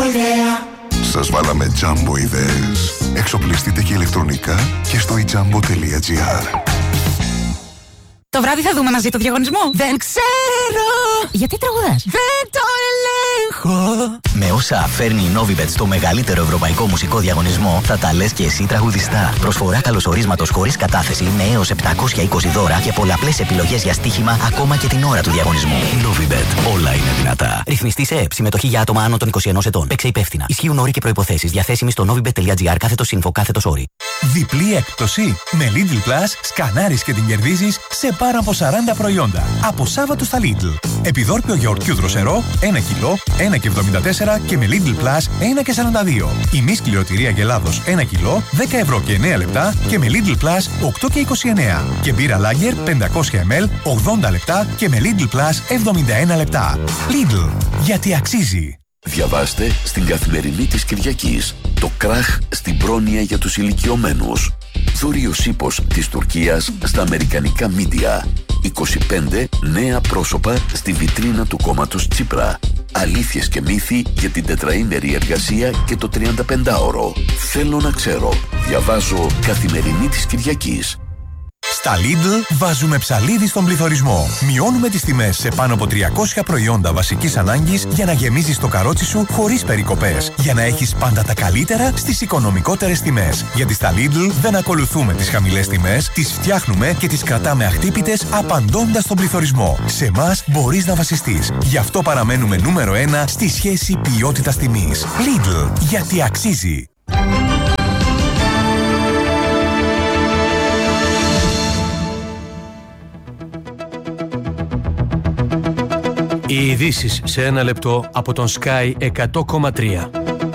Σας βάλαμε Jumbo ιδέες. Εξοπλιστείτε και ηλεκτρονικά και στο ijambo.gr. Το βράδυ θα δούμε μαζί το διαγωνισμό. Δεν ξέρω. Γιατί τραγουδάς? Δεν το ελέγχω. Με όσα φέρνει η Novibet στο μεγαλύτερο ευρωπαϊκό μουσικό διαγωνισμό, θα τα λες και εσύ τραγουδιστά. Προσφορά καλωσορίσματος χωρίς κατάθεση με έως 720 δώρα και πολλαπλές επιλογές για στοίχημα ακόμα και την ώρα του διαγωνισμού. Novibet. Όλα είναι δυνατά. Ρυθμιστή σε ΕΕΠ. Συμμετοχή για άτομα άνω των 21 ετών. Παίξε υπεύθυνα. Ισχύουν όροι και προϋποθέσεις. Διαθέσιμοι στο novibet.gr/info/όροι. Διπλή έκπτωση. Με Lidl Plus σκανάρεις και την κερδίζεις σε πάνω από 40 προϊόντα. Από Σάββατο στα Lidl. Επιδόρπιο γιαουρτιού δροσερό 1 κιλό, 1,74 και με Lidl Plus 1,42. Ημί σκληροτηρία Γελάδος 1 κιλό, 10 ευρώ και 9 λεπτά και με Lidl Plus 8,29. Και μπύρα Lager 500 ml 80 λεπτά και με Lidl Plus 71 λεπτά. Lidl. Γιατί αξίζει. Διαβάστε στην Καθημερινή της Κυριακής το κράχ στην πρόνοια για τους ηλικιωμένους. Θωρείος ύπος της Τουρκίας στα αμερικανικά μίντια. 25 νέα πρόσωπα στη βιτρίνα του κόμματος Τσίπρα. Αλήθειες και μύθοι για την τετραήμερη εργασία και το 35ωρο. Θέλω να ξέρω. Διαβάζω Καθημερινή της Κυριακής. Στα Lidl βάζουμε ψαλίδι στον πληθωρισμό. Μειώνουμε τις τιμές σε πάνω από 300 προϊόντα βασικής ανάγκης για να γεμίζεις το καρότσι σου χωρίς περικοπές. Για να έχεις πάντα τα καλύτερα στις οικονομικότερες τιμές. Γιατί στα Lidl δεν ακολουθούμε τις χαμηλές τιμές, τις φτιάχνουμε και τις κρατάμε αχτύπητες απαντώντας στον πληθωρισμό. Σε εμάς μπορείς να βασιστείς. Γι' αυτό παραμένουμε νούμερο 1 στη σχέση ποιότητας τιμής. Lidl, γιατί αξίζει. Οι ειδήσεις σε ένα λεπτό από τον Sky 100,3.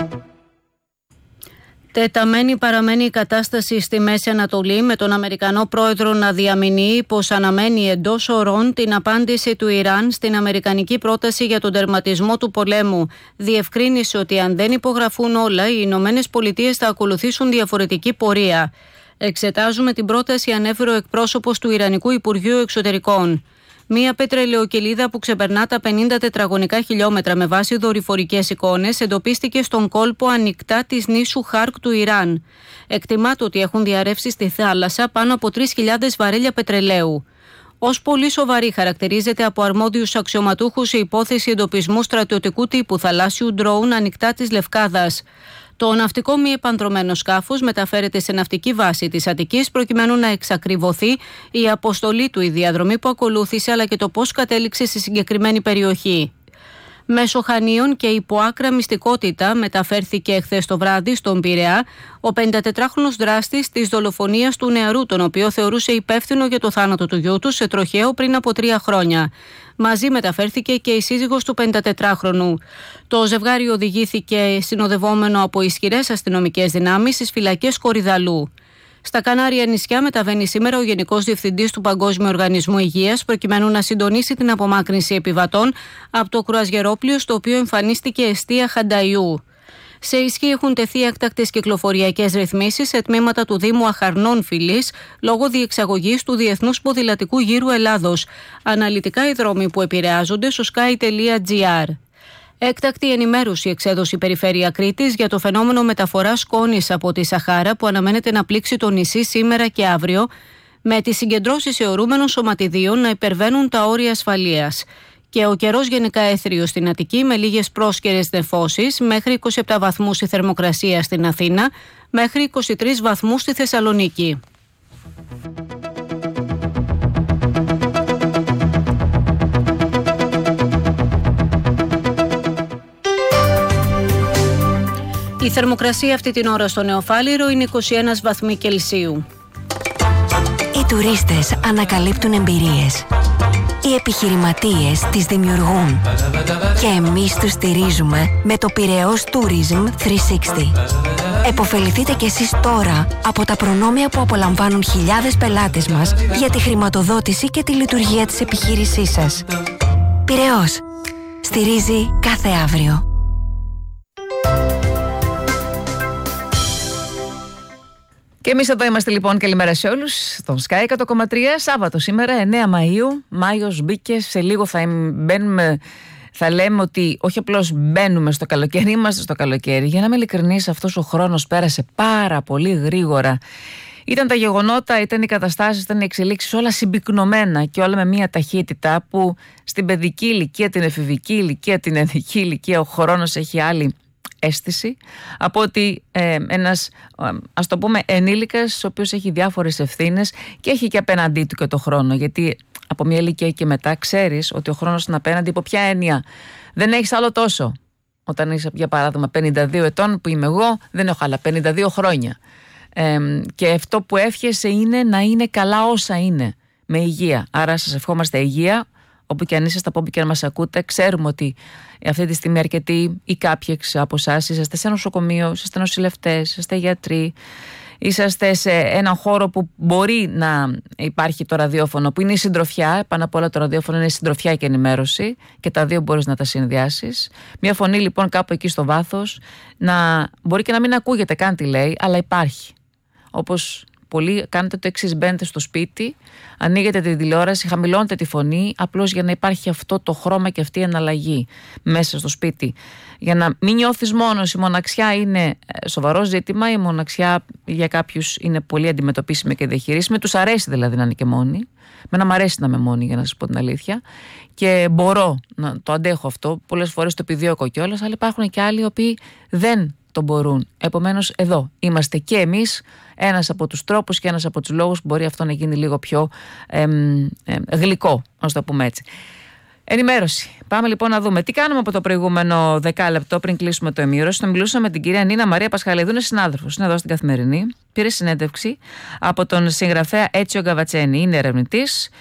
Τεταμένη παραμένει η κατάσταση στη Μέση Ανατολή, με τον Αμερικανό πρόεδρο να διαμηνύει πως αναμένει εντός ωρών την απάντηση του Ιράν στην αμερικανική πρόταση για τον τερματισμό του πολέμου. Διευκρίνησε ότι αν δεν υπογραφούν όλα, οι Ηνωμένες Πολιτείες θα ακολουθήσουν διαφορετική πορεία. Εξετάζουμε την πρόταση, ανέφερε ο εκπρόσωπος του Ιρανικού Υπουργείου Εξωτερικών. Μία πετρελαιοκυλίδα που ξεπερνά τα 50 τετραγωνικά χιλιόμετρα με βάση δορυφορικές εικόνες εντοπίστηκε στον κόλπο ανοιχτά της νήσου Χάρκ του Ιράν. Εκτιμάται ότι έχουν διαρρεύσει στη θάλασσα πάνω από 3.000 βαρέλια πετρελαίου. Ως πολύ σοβαρή χαρακτηρίζεται από αρμόδιους αξιωματούχους η υπόθεση εντοπισμού στρατιωτικού τύπου θαλάσσιου ντρόουν ανοιχτά της Λευκάδας. Το ναυτικό μη επανδρωμένο σκάφος μεταφέρεται σε ναυτική βάση της Αττικής προκειμένου να εξακριβωθεί η αποστολή του, η διαδρομή που ακολούθησε αλλά και το πώς κατέληξε στη συγκεκριμένη περιοχή. Μέσω Χανίων και υπό άκρα μυστικότητα μεταφέρθηκε εχθές το βράδυ στον Πειραιά ο 54χρονος δράστης της δολοφονίας του νεαρού, τον οποίο θεωρούσε υπεύθυνο για το θάνατο του γιού του σε τροχαίο πριν από 3 χρόνια. Μαζί μεταφέρθηκε και η σύζυγος του 54χρονου. Το ζευγάρι οδηγήθηκε συνοδευόμενο από ισχυρές αστυνομικές δυνάμεις στις φυλακές Κορυδαλού. Στα Κανάρια νησιά μεταβαίνει σήμερα ο Γενικός Διευθυντής του Παγκόσμιου Οργανισμού Υγείας προκειμένου να συντονίσει την απομάκρυνση επιβατών από το κρουαζιερόπλοιο στο οποίο εμφανίστηκε εστία Χανταϊού. Σε ισχύ έχουν τεθεί έκτακτες κυκλοφοριακές ρυθμίσεις σε τμήματα του Δήμου Αχαρνών Φυλής λόγω διεξαγωγής του Διεθνούς Ποδηλατικού Γύρου Ελλάδος. Αναλυτικά οι δρόμοι που επηρεάζονται στο sky.gr. Έκτακτη ενημέρωση εξέδωσε η Περιφέρεια Κρήτης για το φαινόμενο μεταφοράς σκόνης από τη Σαχάρα που αναμένεται να πλήξει το νησί σήμερα και αύριο, με τις συγκεντρώσεις αιωρούμενων σωματιδίων να υπερβαίνουν τα όρια ασφαλείας. Και ο καιρός γενικά έθριος στην Αττική με λίγες πρόσκαιρες νεφώσεις, μέχρι 27 βαθμούς η θερμοκρασία στην Αθήνα, μέχρι 23 βαθμούς στη Θεσσαλονίκη. Η θερμοκρασία αυτή την ώρα στο Νεοφάλιρο είναι 21 βαθμοί Κελσίου. Οι τουρίστες ανακαλύπτουν εμπειρίες. Οι επιχειρηματίες τις δημιουργούν. Και εμείς τους στηρίζουμε με το Πειραιώς Tourism 360. Εποφεληθείτε κι εσείς τώρα από τα προνόμια που απολαμβάνουν χιλιάδες πελάτες μας για τη χρηματοδότηση και τη λειτουργία της επιχείρησής σας. Πειραιώς. Στηρίζει κάθε αύριο. Και εμείς εδώ είμαστε λοιπόν, καλημέρα σε όλους, στον Sky 100,3, Σάββατο σήμερα, 9 Μαΐου, Μάιος μπήκε, σε λίγο θα μπαίνουμε θα λέμε ότι όχι απλώς μπαίνουμε στο καλοκαίρι, είμαστε στο καλοκαίρι. Για να είμαι ειλικρινής, αυτός ο χρόνος πέρασε πάρα πολύ γρήγορα. Ήταν τα γεγονότα, ήταν οι καταστάσεις, ήταν οι εξελίξεις, όλα συμπυκνωμένα και όλα με μια ταχύτητα που στην παιδική ηλικία, την εφηβική ηλικία, την ενδική ηλικία ο χρόνος έχει άλλη αίσθηση από ότι ένας, ας το πούμε, ενήλικας ο οποίος έχει διάφορες ευθύνες και έχει και απέναντί του και το χρόνο, γιατί από μια ηλικία και μετά ξέρεις ότι ο χρόνος είναι απέναντι. Υπό ποια έννοια? Δεν έχεις άλλο τόσο. Όταν είσαι, για παράδειγμα, 52 ετών που είμαι εγώ, δεν έχω άλλα 52 χρόνια. Και αυτό που εύχεσαι είναι να είναι καλά όσα είναι, με υγεία. Άρα σας ευχόμαστε υγεία, όπου και αν είσαστε, από όπου και αν μας ακούτε. Ξέρουμε ότι αυτή τη στιγμή αρκετοί ή κάποιοι από εσάς είσαστε σε νοσοκομείο, είσαστε νοσηλευτές, είσαστε γιατροί, είσαστε σε έναν χώρο που μπορεί να υπάρχει το ραδιόφωνο, που είναι η συντροφιά. Πάνω απ' όλα το ραδιόφωνο είναι η συντροφιά και ενημέρωση, και τα δύο μπορείς να τα συνδυάσεις. Μια φωνή λοιπόν κάπου εκεί στο βάθος, μπορεί και να μην ακούγεται καν τι λέει, αλλά υπάρχει. Όπως πολλοί κάνετε το εξής: μπαίνετε στο σπίτι, ανοίγετε τη τηλεόραση, χαμηλώνετε τη φωνή, απλώς για να υπάρχει αυτό το χρώμα και αυτή η εναλλαγή μέσα στο σπίτι. Για να μην νιώθεις μόνος. Η μοναξιά είναι σοβαρό ζήτημα. Η μοναξιά για κάποιους είναι πολύ αντιμετωπίσιμη και διαχειρίσιμη. Τους αρέσει δηλαδή να είναι και μόνοι. Μένα μου αρέσει να είμαι μόνη, για να σας πω την αλήθεια. Και μπορώ να το αντέχω αυτό. Πολλές φορές το επιδιώκω κιόλας, αλλά υπάρχουν και άλλοι οι οποίοι δεν το μπορούν. Επομένως, εδώ είμαστε και εμείς ένας από τους τρόπους και ένας από τους λόγους που μπορεί αυτό να γίνει λίγο πιο γλυκό, να το πούμε έτσι. Ενημέρωση. Πάμε λοιπόν να δούμε τι κάνουμε από το προηγούμενο δεκάλεπτο πριν κλείσουμε το ημίωρο. Μιλούσαμε με την κυρία Νίνα Μαρία Πασχαλίδου, είναι συνάδελφος, είναι εδώ στην Καθημερινή. Πήρε συνέντευξη από τον συγγραφέα Έτσιο Γκαβατσένη. Είναι ερευνητής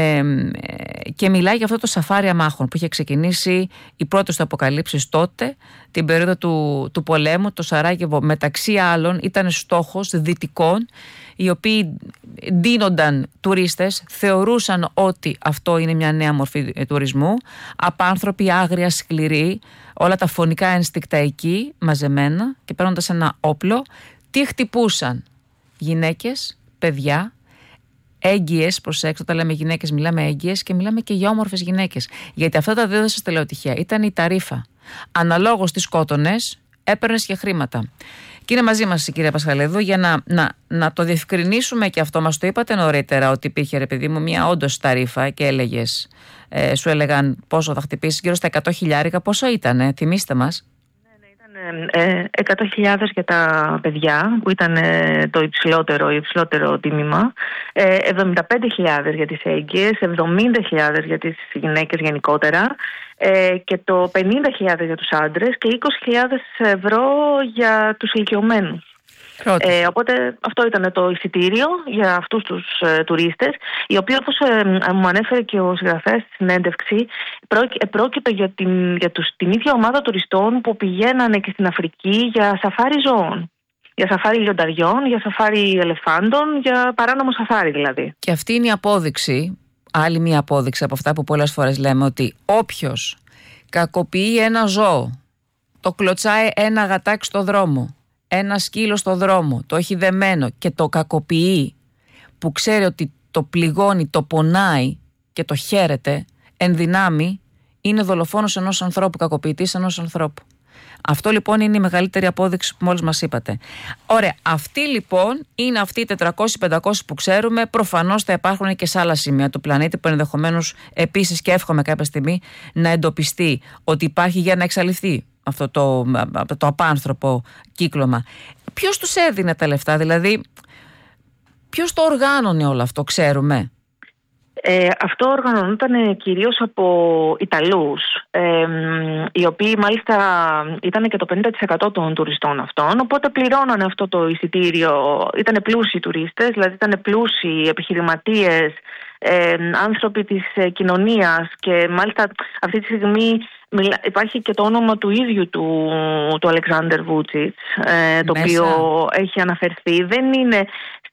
και μιλάει για αυτό το σαφάρι αμάχων που είχε ξεκινήσει οι πρώτες του αποκαλύψεις τότε, την περίοδο του πολέμου. Το Σαράγεβο, μεταξύ άλλων, ήταν στόχος δυτικών, οι οποίοι ντύνονταν τουρίστες, θεωρούσαν ότι αυτό είναι μια νέα μορφή τουρισμού, απάνθρωποι, άγρια, σκληροί, όλα τα φωνικά ένστικτα εκεί μαζεμένα, και παίρνοντας ένα όπλο, τι χτυπούσαν? Γυναίκες, παιδιά, έγκυες. Προσέξτε, όταν λέμε γυναίκες μιλάμε έγκυες και μιλάμε και για όμορφες γυναίκες, γιατί αυτά τα δύο δεν σας τα λέω τυχαία, ήταν η ταρίφα. Αναλόγως τις σκότωνες, έπαιρνες και χρήματα. Και είναι μαζί μας η κυρία Πασχαλίδου για να το διευκρινίσουμε, και αυτό μας το είπατε νωρίτερα, ότι υπήρχε, ρε παιδί μου, μια όντως ταρίφα και έλεγες, σου έλεγαν πόσο θα χτυπήσεις, γύρω στα 100.000. Πόσο ήτανε, θυμίστε μας? 100.000 για τα παιδιά, που ήταν το υψηλότερο τίμημα, 75.000 για τις έγκυες, 70.000 για τις γυναίκες γενικότερα, και το 50.000 για τους άντρες και 20.000 ευρώ για τους ηλικιωμένους. Οπότε αυτό ήταν το εισιτήριο για αυτούς τους τουρίστες, οι οποίοι, όπως μου ανέφερε και ο συγγραφέας στη συνέντευξη, πρόκειται για την ίδια ομάδα τουριστών που πηγαίνανε και στην Αφρική για σαφάρι ζώων. Για σαφάρι λιονταριών, για σαφάρι ελεφάντων, για παράνομο σαφάρι δηλαδή. Και αυτή είναι η απόδειξη, άλλη μία απόδειξη από αυτά που πολλές φορές λέμε, ότι όποιος κακοποιεί ένα ζώο, το κλωτσάει ένα γατάκι στο δρόμο, ένα σκύλο στο δρόμο, το έχει δεμένο και το κακοποιεί, που ξέρει ότι το πληγώνει, το πονάει και το χαίρεται, εν δυνάμει είναι δολοφόνος ενός ανθρώπου, κακοποιητής ενός ανθρώπου. Αυτό λοιπόν είναι η μεγαλύτερη απόδειξη που μόλις μας είπατε. Ωραία, αυτοί λοιπόν είναι αυτοί οι 400-500 που ξέρουμε. Προφανώς θα υπάρχουν και σε άλλα σημεία του πλανήτη που ενδεχομένως επίσης, και εύχομαι κάποια στιγμή να εντοπιστεί ότι υπάρχει, για να εξαλειφθεί αυτό το απάνθρωπο κύκλωμα. Ποιος τους έδινε τα λεφτά, δηλαδή ποιος το οργάνωνε όλο αυτό, ξέρουμε? Αυτό οργανωνόταν κυρίως από Ιταλούς, οι οποίοι μάλιστα ήταν και το 50% των τουριστών αυτών, οπότε πληρώνανε αυτό το εισιτήριο. Ήταν πλούσιοι τουρίστες, δηλαδή ήταν πλούσιοι επιχειρηματίες, άνθρωποι της κοινωνίας, και μάλιστα αυτή τη στιγμή υπάρχει και το όνομα του ίδιου του Αλεξάνδερ Βούτσιτς, το οποίο έχει αναφερθεί. Δεν είναι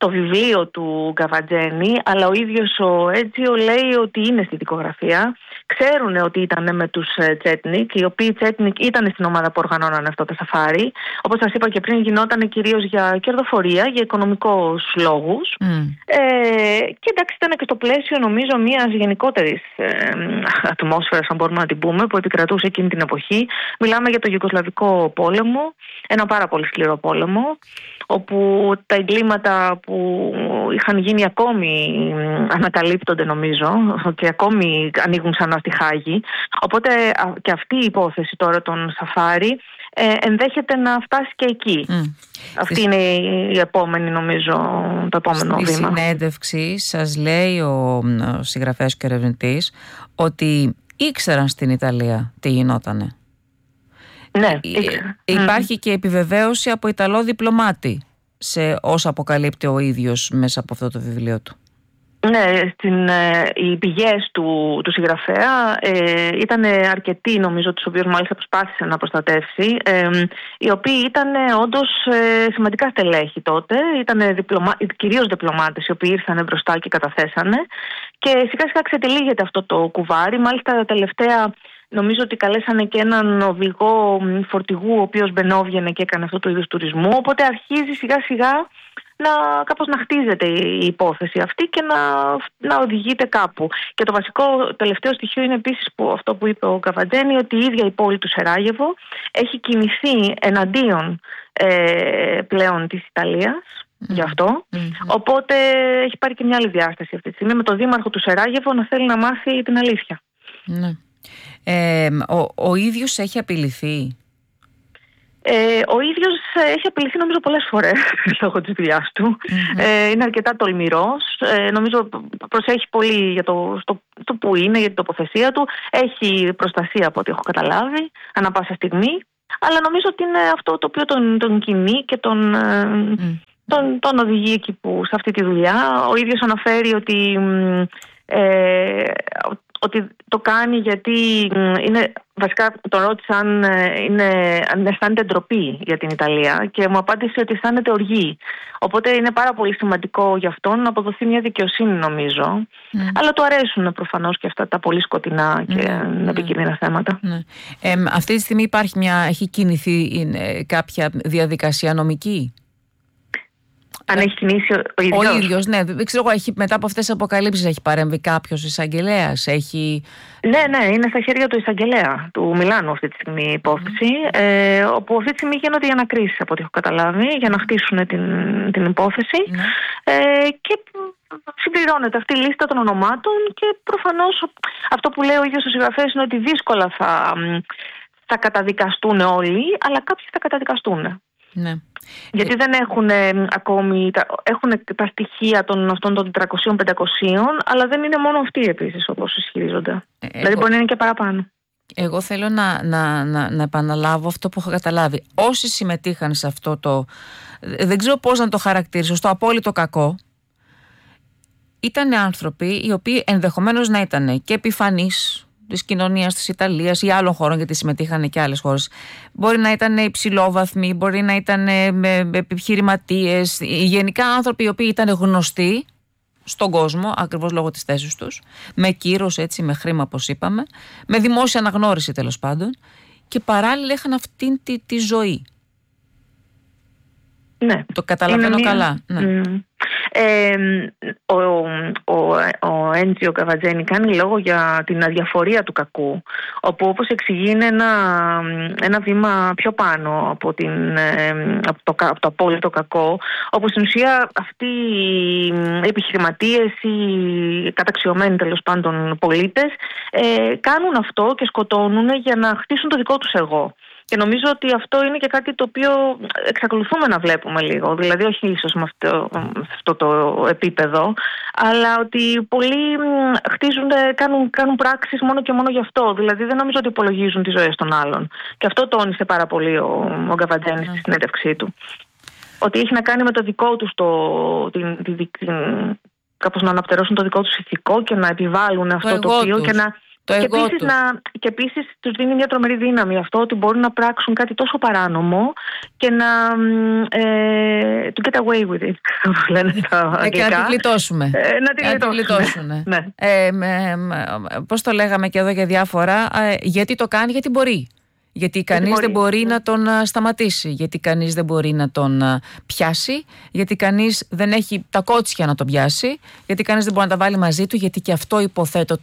στο βιβλίο του Καβατζένη, αλλά ο ίδιος ο Έτζιο λέει ότι είναι στη δικογραφία. Ξέρουν ότι ήταν με τους Τσέτνικ, οι οποίοι Τσέτνικ ήταν στην ομάδα που οργανώνανε αυτό το σαφάρι. Όπως σας είπα και πριν, γινόταν κυρίως για κερδοφορία, για οικονομικούς λόγους. Και εντάξει, ήταν και στο πλαίσιο, νομίζω, μιας γενικότερης ατμόσφαιρας, αν μπορούμε να την πούμε, που επικρατούσε εκείνη την εποχή. Μιλάμε για το Ιουγκοσλαβικό πόλεμο, ένα πάρα πολύ σκληρό πόλεμο, όπου τα εγκλήματα που είχαν γίνει ακόμη ανακαλύπτονται, νομίζω, και ακόμη ανοίγουν ξανά στη Χάγη. Οπότε και αυτή η υπόθεση τώρα των σαφάρι ενδέχεται να φτάσει και εκεί. Αυτή είναι η επόμενη, νομίζω, το επόμενο βήμα. Στη συνέντευξη σας λέει ο συγγραφέας και ερευνητής ότι ήξεραν στην Ιταλία τι γινότανε. Ναι, υπάρχει και επιβεβαίωση από Ιταλό διπλωμάτη σε όσα αποκαλύπτει ο ίδιος μέσα από αυτό το βιβλίο του. Ναι, οι πηγές του συγγραφέα ήταν αρκετοί, νομίζω, τους οποίους μάλιστα προσπάθησε να προστατεύσει, οι οποίοι ήταν όντως σημαντικά στελέχη τότε, ήταν κυρίως διπλωμάτες οι οποίοι ήρθαν μπροστά και καταθέσανε, και σιγά σιγά ξετυλίγεται αυτό το κουβάρι. Μάλιστα τα τελευταία, νομίζω ότι καλέσανε και έναν οδηγό φορτηγού ο οποίος μπαινόβγαινε και έκανε αυτό το είδος τουρισμού, οπότε αρχίζει σιγά σιγά κάπως να χτίζεται η υπόθεση αυτή και να οδηγείται κάπου. Και το βασικό τελευταίο στοιχείο είναι επίσης αυτό που είπε ο Καβατζένη, ότι η ίδια η πόλη του Σεράγεβο έχει κινηθεί εναντίον πλέον της Ιταλίας γι' αυτό. Οπότε έχει πάρει και μια άλλη διάσταση αυτή τη στιγμή, με τον δήμαρχο του Σεράγεβο να θέλει να μάθει την αλήθεια. Ο ίδιος έχει απειληθεί. Ο ίδιος έχει απειληθεί, νομίζω, πολλές φορές λόγω της δουλειάς του. Είναι αρκετά τολμηρός. Νομίζω προσέχει πολύ για το που είναι, για την τοποθεσία του. Έχει προστασία, από ό,τι έχω καταλάβει, ανά πάσα στιγμή. Αλλά νομίζω ότι είναι αυτό το οποίο τον κινεί και τον οδηγεί εκεί σε αυτή τη δουλειά. Ο ίδιος αναφέρει ότι το κάνει γιατί είναι, βασικά τον ρώτησα αν αισθάνεται ντροπή για την Ιταλία, και μου απάντησε ότι αισθάνεται οργή. Οπότε είναι πάρα πολύ σημαντικό για αυτόν να αποδοθεί μια δικαιοσύνη, νομίζω. Αλλά του αρέσουν προφανώς και αυτά τα πολύ σκοτεινά και επικίνδυνα θέματα. Αυτή τη στιγμή έχει κινηθεί κάποια διαδικασία νομική? Αν έχει κινήσει ο ίδιος. Ο ίδιος, ναι. Δεν ξέρω, μετά από αυτές τις αποκαλύψεις έχει παρέμβει κάποιος εισαγγελέας? Ναι, είναι στα χέρια του εισαγγελέα του Μιλάνου αυτή τη στιγμή η υπόθεση, όπου αυτή τη στιγμή γίνονται οι ανακρίσεις, από ό,τι έχω καταλάβει, για να χτίσουν την υπόθεση. Και συμπληρώνεται αυτή η λίστα των ονομάτων, και προφανώς αυτό που λέει ο ίδιος ο συγγραφέας είναι ότι δύσκολα θα καταδικαστούν όλοι, αλλά κάποιοι θα καταδικαστούν. Ναι. Γιατί δεν έχουν ακόμη, έχουν τα στοιχεία αυτών των 400-500, αλλά δεν είναι μόνο αυτοί επίσης, όπως ισχυρίζονται. Δηλαδή μπορεί να είναι και παραπάνω. Εγώ θέλω να επαναλάβω αυτό που έχω καταλάβει. Όσοι συμμετείχαν σε αυτό δεν ξέρω πώς να το χαρακτηρίσω, στο απόλυτο κακό, ήταν άνθρωποι οι οποίοι ενδεχομένως να ήταν και επιφανείς της κοινωνίας της Ιταλίας ή άλλων χωρών, γιατί συμμετείχαν και άλλες χώρες. Μπορεί να ήταν υψηλόβαθμοι, μπορεί να ήταν επιχειρηματίες, γενικά άνθρωποι οι οποίοι ήταν γνωστοί στον κόσμο, ακριβώς λόγω της θέσης τους, με κύρος, έτσι, με χρήμα, όπως είπαμε, με δημόσια αναγνώριση τέλος πάντων, και παράλληλα είχαν αυτήν τη ζωή. Ναι. Το καταλαβαίνω καλά. Ναι. Ο Έντζιο Καβατζένη κάνει λόγο για την αδιαφορία του κακού, όπου, όπως εξηγεί, είναι ένα βήμα πιο πάνω από το απόλυτο κακό, όπου στην ουσία αυτοί οι επιχειρηματίες ή καταξιωμένοι τέλος πάντων πολίτες κάνουν αυτό και σκοτώνουν για να χτίσουν το δικό τους εγώ. Και νομίζω ότι αυτό είναι και κάτι το οποίο εξακολουθούμε να βλέπουμε λίγο. Δηλαδή, όχι ίσως με αυτό το επίπεδο, αλλά ότι πολλοί κάνουν πράξεις μόνο και μόνο γι' αυτό. Δηλαδή, δεν νομίζω ότι υπολογίζουν τις ζωές των άλλων. Και αυτό τόνισε πάρα πολύ ο Καβατζένης στη συνέντευξή του. Ότι έχει να κάνει με το δικό τους κάπως να αναπτερώσουν το δικό τους ηθικό και να επιβάλλουν αυτό το οποίο και Και επίσης τους δίνει μια τρομερή δύναμη αυτό, ότι μπορούν να πράξουν κάτι τόσο παράνομο και να to get away with it, λένε στα αγγλικά. Και να την γλιτώσουμε. Να την γλιτώσουν. Πώς το λέγαμε και εδώ για διάφορα, γιατί το κάνει, γιατί μπορεί. Γιατί κανείς δεν μπορεί να τον σταματήσει, γιατί κανείς δεν μπορεί να τον πιάσει, γιατί κανείς δεν έχει τα κότσια να τον πιάσει, γιατί κανείς δεν μπορεί να τα βάλει μαζί του, γιατί και αυτό υποθέτω,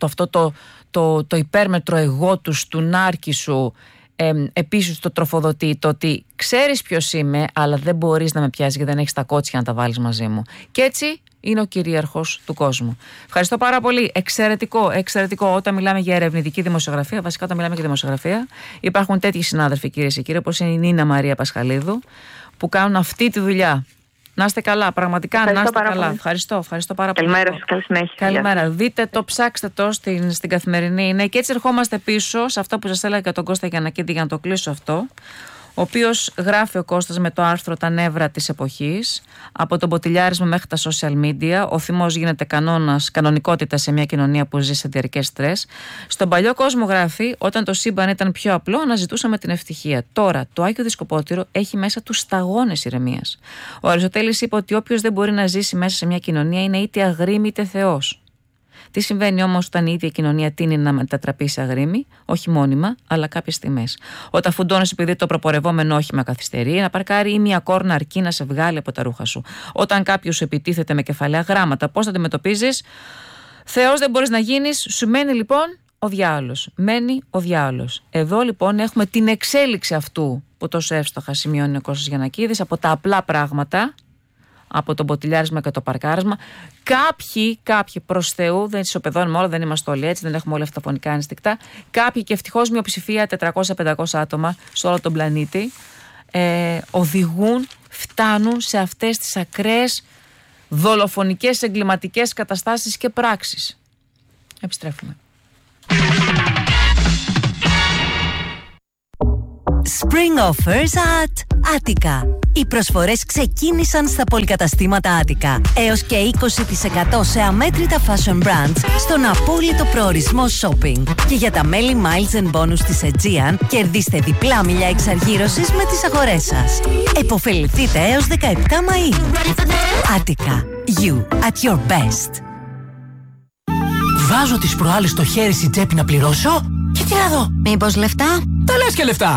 το υπέρμετρο εγώ του, του νάρκη σου, επίσης το τροφοδοτεί, το ότι ξέρεις ποιος είμαι, αλλά δεν μπορείς να με πιάσεις γιατί δεν έχεις τα κότσια να τα βάλεις μαζί μου. Και έτσι είναι ο κυρίαρχος του κόσμου. Ευχαριστώ πάρα πολύ. Εξαιρετικό. Όταν μιλάμε για ερευνητική δημοσιογραφία, βασικά όταν μιλάμε για δημοσιογραφία, υπάρχουν τέτοιοι συνάδελφοι, κυρίες και κύριοι, όπως είναι η Νίνα Μαρία Πασχαλίδου, που κάνουν αυτή τη δουλειά. Να είστε καλά, πραγματικά να είστε καλά. Ευχαριστώ πάρα πολύ. Καλημέρα σας, καλή συνέχεια. Καλημέρα. Δείτε το, ψάξτε το στην Καθημερινή. Ναι, και έτσι ερχόμαστε πίσω σε αυτό που σας έλεγα για τον Κώστα Γιαννακίδη, για να το κλείσω αυτό. Ο οποίος γράφει ο Κώστας με το άρθρο «Τα νεύρα της εποχής», από το μποτιλιάρισμα μέχρι τα social media. Ο θυμός γίνεται κανονικότητα σε μια κοινωνία που ζει σε διαρκές στρες. Στον παλιό κόσμο, γράφει, όταν το σύμπαν ήταν πιο απλό, αναζητούσαμε την ευτυχία. Τώρα, το Άγιο Δισκοπότηρο έχει μέσα του σταγόνες ηρεμίας. Ο Αριστοτέλης είπε ότι όποιος δεν μπορεί να ζήσει μέσα σε μια κοινωνία είναι είτε αγρίμη είτε θεός. Τι συμβαίνει όμως όταν η ίδια κοινωνία τείνει να μετατραπεί σε αγρίμη, όχι μόνιμα, αλλά κάποιες στιγμές. Όταν φουντώνεις επειδή το προπορευόμενο όχημα καθυστερεί, ένα παρκάρι ή μια κόρνα αρκεί να σε βγάλει από τα ρούχα σου. Όταν κάποιος σου επιτίθεται με κεφαλαία γράμματα, πώς θα αντιμετωπίζεις? Θεός δεν μπορείς να γίνεις, σου μένει λοιπόν ο διάολος. Μένει ο διάολος. Εδώ λοιπόν έχουμε την εξέλιξη αυτού που τόσο εύστοχα σημειώνει ο Κώστας Γιαννακίδης, από τα απλά πράγματα, από το μποτιλιάρισμα και το παρκάρισμα. Κάποιοι προς Θεού, δεν ισοπεδώνουμε όλα, δεν είμαστε όλοι έτσι, δεν έχουμε όλα αυτά τα φωνικά ενστικτά. Κάποιοι, και ευτυχώς μειοψηφία, 400-500 άτομα σε όλο τον πλανήτη, οδηγούν, φτάνουν σε αυτές τις ακραίες δολοφονικές, εγκληματικές καταστάσεις και πράξεις. Επιστρέφουμε. Spring offers at Attica. Οι προσφορές ξεκίνησαν στα πολυκαταστήματα Attica. Έως και 20% σε αμέτρητα fashion brands στον απόλυτο προορισμό shopping. Και για τα μέλη Miles and Bonus της Aegean, κερδίστε διπλά μιλιά εξαργύρωσης με τις αγορές σας. Εποφεληθείτε έως 17 Μαΐου. Attica. You at your best. Βάζω τις προάλλες στο χέρι στην τσέπη να πληρώσω και τι να δω. Μήπως λεφτά? Τα λες και λεφτά.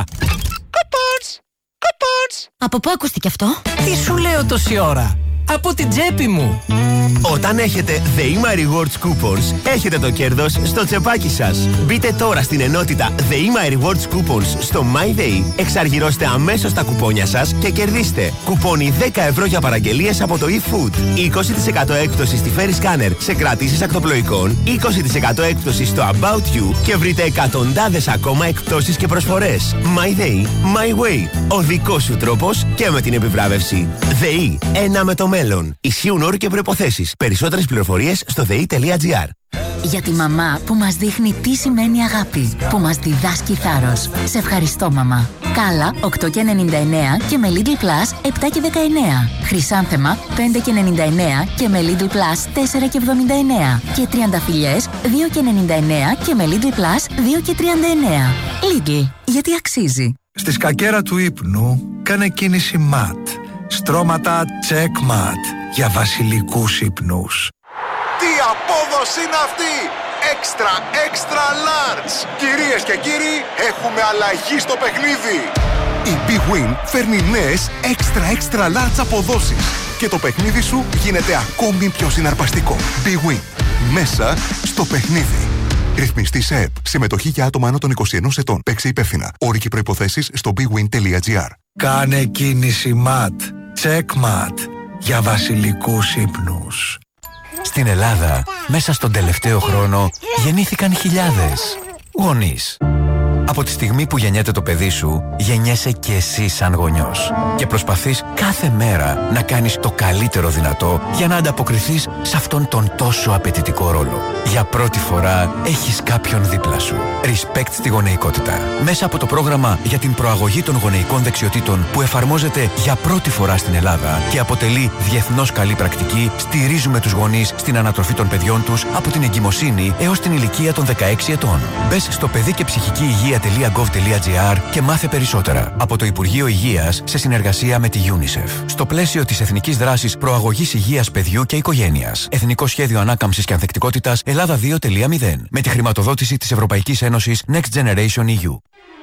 Από πού ακούστηκε αυτό? Τι σου λέω τόση ώρα? Από την τσέπη μου. Όταν έχετε The Ima Rewards Coupons, έχετε το κέρδος στο τσεπάκι σας. Μπείτε τώρα στην ενότητα The Ima Rewards Coupons στο MyDay, εξαργυρώστε αμέσως τα κουπόνια σας και κερδίστε κουπόνι 10 ευρώ για παραγγελίες από το eFood, 20% έκπτωση στη Ferry Scanner σε κρατήσεις ακτοπλοϊκών, 20% έκπτωση στο About You και βρείτε εκατοντάδες ακόμα εκπτώσεις και προσφορές. MyDay, My Way. Ο δικός σου τρόπος και με την επιβράβευση. ΔΕΗ, ένα με το μέλλον. Ισχύουν όροι και προϋποθέσεις. Περισσότερες πληροφορίες στο dei.gr. Για τη μαμά που μας δείχνει τι σημαίνει αγάπη, που μας διδάσκει θάρρος. Σε ευχαριστώ, μαμά. Κάλα 8,99 και με Lidl Plus 7,19. Χρυσάνθεμα 5,99 και με Lidl Plus 4,79. Και τριανταφυλλιές 2,99 και με Lidl Plus 2,39. Lidl, γιατί αξίζει. Στη σκακέρα του ύπνου κάνε κίνηση MAT. Στρώματα Checkmat για βασιλικούς ύπνους. Τι απόδοση είναι αυτή! Extra large! Κυρίες και κύριοι, έχουμε αλλαγή στο παιχνίδι! Η Big Win φέρνει νέες extra large αποδόσεις και το παιχνίδι σου γίνεται ακόμη πιο συναρπαστικό. Big Win. Μέσα στο παιχνίδι. Ρυθμιστή σε ΕΠ. Συμμετοχή για άτομα άνω των 21 ετών. Παίξε υπεύθυνα. Όροι και προϋποθέσεις στο bigwin.gr. Κάνε κίνηση MAT. Checkmat για βασιλικούς ύπνους. Στην Ελλάδα, μέσα στον τελευταίο χρόνο, γεννήθηκαν χιλιάδες γονείς. Από τη στιγμή που γεννιέται το παιδί σου, γεννιέσαι και εσύ σαν γονιός. Και προσπαθείς κάθε μέρα να κάνεις το καλύτερο δυνατό για να ανταποκριθείς σε αυτόν τον τόσο απαιτητικό ρόλο. Για πρώτη φορά έχεις κάποιον δίπλα σου. Respect στη γονεϊκότητα. Μέσα από το πρόγραμμα για την προαγωγή των γονεϊκών δεξιοτήτων που εφαρμόζεται για πρώτη φορά στην Ελλάδα και αποτελεί διεθνώς καλή πρακτική, στηρίζουμε τους γονείς στην ανατροφή των παιδιών τους από την εγκυμοσύνη έως την ηλικία των 16 ετών. Μπες στο παιδικεψυχικηυγεία.gov.gr και μάθε περισσότερα. Από το Υπουργείο Υγείας σε συνεργασία με τη UNICEF. Στο πλαίσιο της Εθνικής Δράσης Προαγωγής Υγείας Παιδιού και Οικογένειας. Εθνικό Σχέδιο Ανάκαμψης και Ανθεκτικότητας Ελλάδα 2.0. Με τη χρηματοδότηση της Ευρωπαϊκής Ένωσης Next Generation EU.